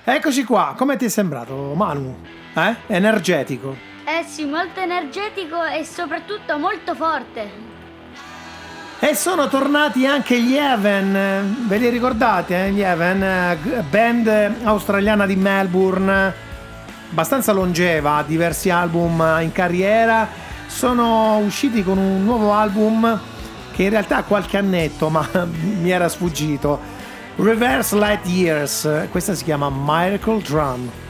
Eccoci qua, come ti è sembrato, Manu? Energetico. Eh sì, molto energetico e soprattutto molto forte. E sono tornati anche gli Even, ve li ricordate? Gli Even, band australiana di Melbourne, abbastanza longeva, diversi album in carriera. Sono usciti con un nuovo album che in realtà ha qualche annetto, ma mi era sfuggito. Reverse Light Years, questa si chiama Miracle Drum.